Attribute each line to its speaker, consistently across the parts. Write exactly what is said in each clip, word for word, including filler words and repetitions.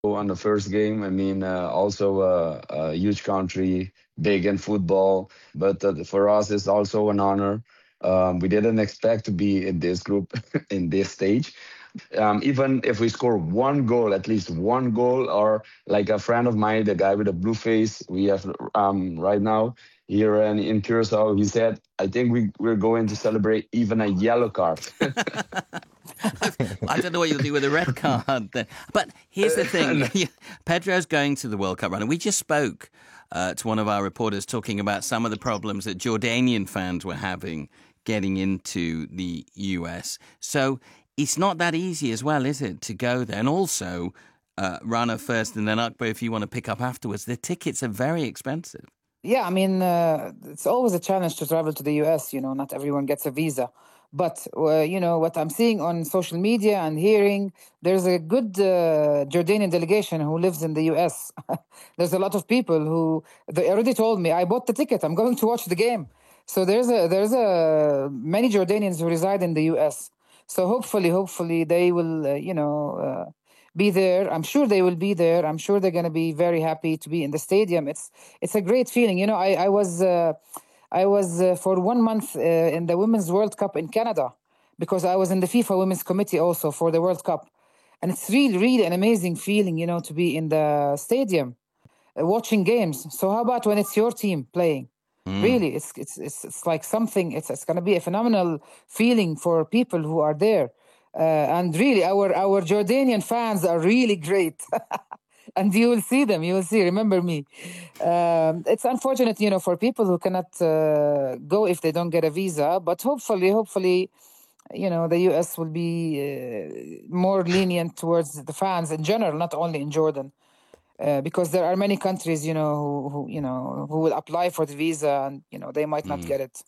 Speaker 1: on the first game. I mean, uh, also a, a huge country, big in football, but uh, for us, it's also an honor. Um, we didn't expect to be in this group in this stage. Um, even if we score one goal, at least one goal, or like a friend of mine, the guy with the blue face we have um, right now here in, in Curacao, he said, I think we, we're going to celebrate even a yellow card.
Speaker 2: I don't know what you'll do with a red card then. But here's the thing. Pedro's going to the World Cup run. And we just spoke uh, to one of our reporters talking about some of the problems that Jordanian fans were having getting into the U S. So it's not that easy as well, is it, to go there? And also, uh, Rana first and then Akbar, if you want to pick up afterwards, the tickets are very expensive.
Speaker 3: Yeah, I mean, uh, it's always a challenge to travel to the U S. You know, not everyone gets a visa. But, uh, you know, what I'm seeing on social media and hearing, there's a good uh, Jordanian delegation who lives in the U S. There's a lot of people who, they already told me, I bought the ticket, I'm going to watch the game. So there's a there's a many Jordanians who reside in the U S. So hopefully, hopefully they will, uh, you know, uh, be there. I'm sure they will be there. I'm sure they're going to be very happy to be in the stadium. It's it's a great feeling. You know, I I was uh, I was uh, for one month uh, in the Women's World Cup in Canada because I was in the FIFA Women's Committee also for the World Cup, and it's really really an amazing feeling. You know, to be in the stadium uh, watching games. So how about when it's your team playing? Mm. Really, it's it's it's it's like something. It's it's going to be a phenomenal feeling for people who are there. Uh, and really, our our Jordanian fans are really great. And you will see them. You will see. Remember me. Um, it's unfortunate, you know, for people who cannot uh, go if they don't get a visa. But hopefully, hopefully, you know, the U S will be uh, more lenient towards the fans in general, not only in Jordan. Uh, because there are many countries, you know, who, who you know who will apply for the visa, and you know they might not mm. get it.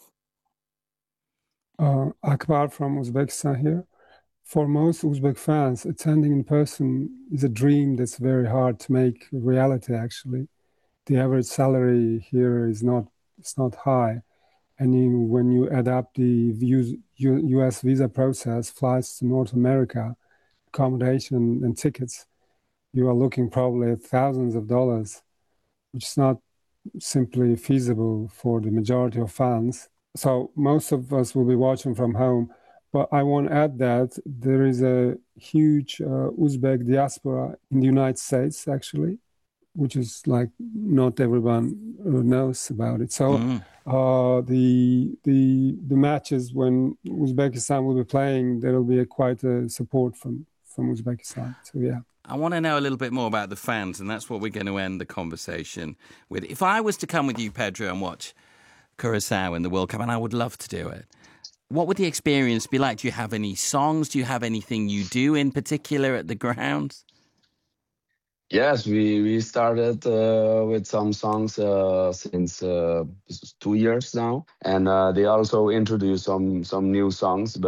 Speaker 4: Uh, Akbar from Uzbekistan here. For most Uzbek fans, attending in person is a dream that's very hard to make reality. Actually, the average salary here is not it's not high, and you, when you add up the U S visa process, flights to North America, accommodation, and tickets, you are looking probably at thousands of dollars, which is not simply feasible for the majority of fans. So most of us will be watching from home. But I want to add that there is a huge uh, Uzbek diaspora in the United States, actually, which is like not everyone knows about it. So mm. uh, the the the matches when Uzbekistan will be playing, there will be a, quite a support from, from Uzbekistan. So, yeah.
Speaker 2: I want to know a little bit more about the fans, and that's what we're going to end the conversation with. If I was to come with you, Pedro, and watch Curacao in the World Cup, and I would love to do it, what would the experience be like? Do you have any songs? Do you have anything you do in particular at the grounds?
Speaker 1: Yes, we, we started uh, with some songs uh, since uh, two years now. And uh, they also introduced some, some new songs.